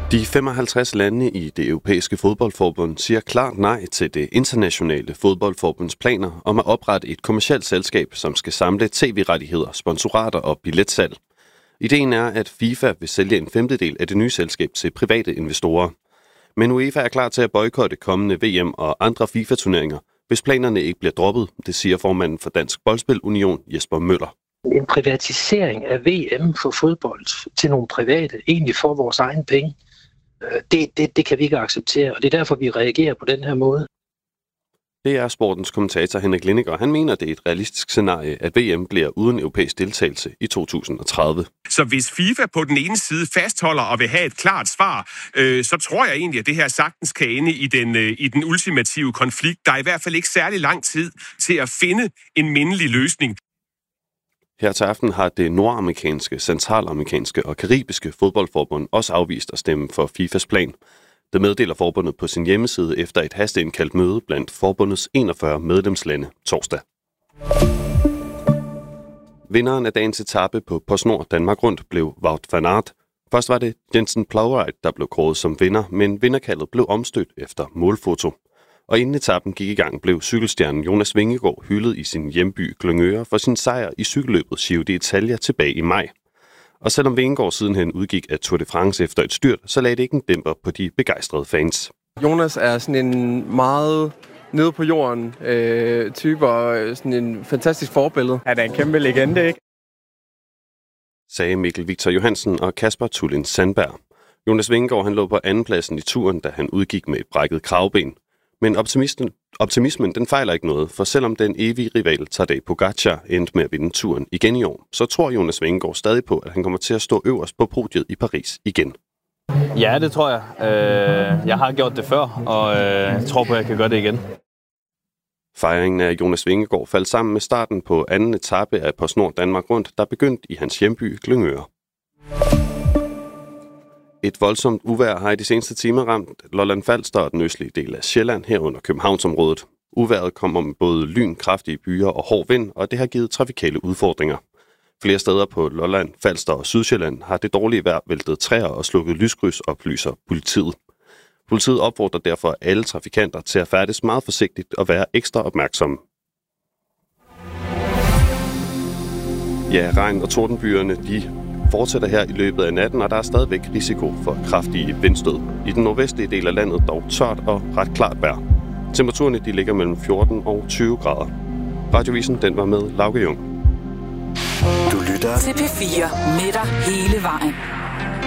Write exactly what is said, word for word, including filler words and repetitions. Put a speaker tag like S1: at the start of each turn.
S1: De femoghalvtreds lande i det europæiske fodboldforbund siger klart nej til det internationale fodboldforbunds planer om at oprette et kommercielt selskab, som skal samle tv-rettigheder, sponsorater og billetsalg. Ideen er, at FIFA vil sælge en femtedel af det nye selskab til private investorer. Men UEFA er klar til at boykotte kommende V M og andre FIFA-turneringer, hvis planerne ikke bliver droppet, det siger formanden for Dansk Boldspil Union, Jesper Møller.
S2: En privatisering af V M for fodbold til nogle private, egentlig for vores egen penge, det, det, det kan vi ikke acceptere, og det er derfor, vi reagerer på den her måde.
S1: Det er sportens kommentator Henrik Lindiger. Han mener, det er et realistisk scenarie, at V M bliver uden europæisk deltagelse i to tusind og tredive.
S3: Så hvis FIFA på den ene side fastholder og vil have et klart svar, øh, så tror jeg egentlig, at det her sagtens kan ende i den, øh, i den ultimative konflikt. Der er i hvert fald ikke særlig lang tid til at finde en mindelig løsning.
S1: Her til aften har det nordamerikanske, centralamerikanske og karibiske fodboldforbund også afvist at stemme for FIFAs plan. Det meddeler forbundet på sin hjemmeside efter et hasteindkaldt møde blandt forbundets enogfyrre medlemslande torsdag. Vinderen af dagens etape på PostNord Danmark Rundt blev Wout van Aert. Først var det Jensen Plowright, der blev kåret som vinder, men vinderkaldet blev omstødt efter målfoto. Og inden etappen gik i gang, blev cykelstjernen Jonas Vingegaard hyldet i sin hjemby Glyngøre for sin sejr i cykelløbet Giro d'Italia tilbage i maj. Og selvom Vingegaard sidenhen udgik af Tour de France efter et styrt, så lagde det ikke en dæmper på de begejstrede fans.
S4: Jonas er sådan en meget nede på jorden øh, type og sådan en fantastisk forbillede.
S5: Han er en kæmpe legende, ikke?
S1: Sagde Mikkel Victor Johansen og Kasper Tullin Sandberg. Jonas Vingegaard han lå på andenpladsen i turen, da han udgik med et brækket kravben. Men optimismen, optimismen den fejler ikke noget, for selvom den evige rival Tadej Pogačar endte med at vinde turen igen i år, så tror Jonas Vingegaard stadig på, at han kommer til at stå øverst på podiet i Paris igen.
S6: Ja, det tror jeg. Jeg har gjort det før, og jeg tror på, at jeg kan gøre det igen.
S1: Fejringen af Jonas Vingegaard faldt sammen med starten på anden etape af PostNord Danmark Rundt, der begyndte i hans hjemby Glyngøre. Et voldsomt uvejr har i de seneste timer ramt Lolland Falster og den østlige del af Sjælland herunder Københavnsområdet. Uværet kommer med både lyn, kraftige byer og hård vind, og det har givet trafikale udfordringer. Flere steder på Lolland, Falster og Sydsjælland har det dårlige vejr væltet træer og slukket lyskryds, oplyser politiet. Politiet opfordrer derfor alle trafikanter til at færdes meget forsigtigt og være ekstra opmærksomme. Ja, regn- og tordenbyerne, de fortsætter her i løbet af natten, og der er stadigvæk risiko for kraftige vindstød. I den nordvestlige del af landet dog tørt og ret klart vejr. Temperaturerne de ligger mellem fjorten og tyve grader. Radiovisen den var med Lauke Jung.
S7: Du lytter til P fire med dig hele vejen.